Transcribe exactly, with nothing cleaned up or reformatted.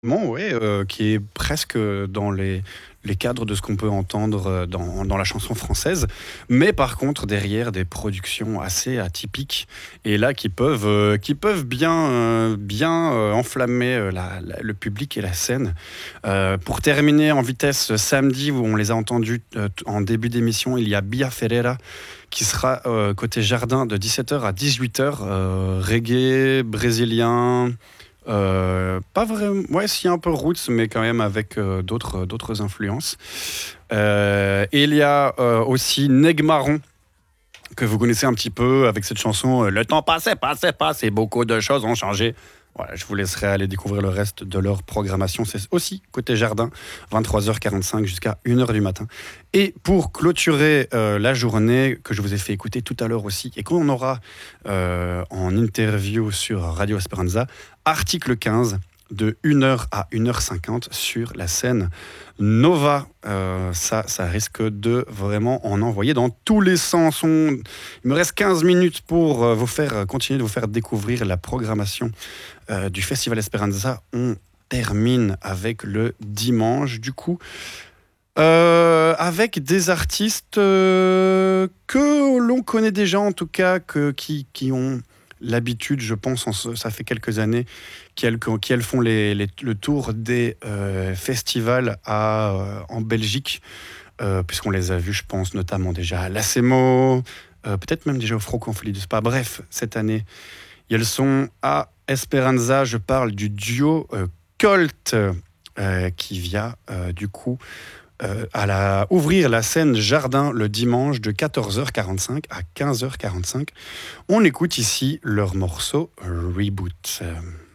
Ouais, heu, qui est presque, dans les les cadres de ce qu'on peut entendre, dans dans la chanson française. Mais par contre, derrière des productions assez atypiques et là qui peuvent, heu, qui peuvent bien, heu, bien, heu, enflammer, heu, la la le public et la scène. Heu, pour terminer en vitesse, samedi où on les a entendus, heu, t en début d'émission, il y a Bia Ferreira qui sera, heu, côté Jardin de dix-sept heures à dix-huit heures, heu, reggae brésilien, heu, pas vraim ouais si un peu roots, mais quand même avec, heu, d'autres d'autres influences. Heu, et il y a, heu, aussi Neg Marron, que vous connaissez un petit peu avec cette chanson, heu: «Le temps passait, passait, passe et beaucoup de choses ont changé». Voilà, je vous laisserai aller découvrir le reste de leur programmation. C'est aussi côté Jardin, vingt-trois heures quarante-cinq jusqu'à une heure du matin. Et pour clôturer, heu, la journée que je vous ai fait écouter tout à l'heure aussi et qu'on aura, heu, en interview sur Radio Esperanza, Article quinze de une heure à une heure cinquante sur la scène Nova. Heu, ça, ça risque de vraiment en envoyer dans tous les sens. On il me reste quinze minutes pour, heu, vous faire continuer de vous faire découvrir la programmation, heu, du Festival Esperanza. On termine avec le dimanche, du coup, heu, avec des artistes, heu, que l'on connaît déjà, en tout cas, que qui qui ont l'habitude, je pense, en ce ça fait quelques années qu'elles qu'en qu'elles font les les le tour des, heu, festivals à, heu, en Belgique, heu, puisqu'on les a vus, je pense, notamment déjà à l'Acemo, heu, peut-être même déjà au Francofolie du Spa. Bref, cette année, elles sont à Esperanza. Je parle du duo, heu, Colt, heu, qui vient, heu, du coup, heu, à la ouvrir la scène Jardin le dimanche de quatorze heures quarante-cinq à quinze heures quarante-cinq. On écoute ici leur morceau Reboot.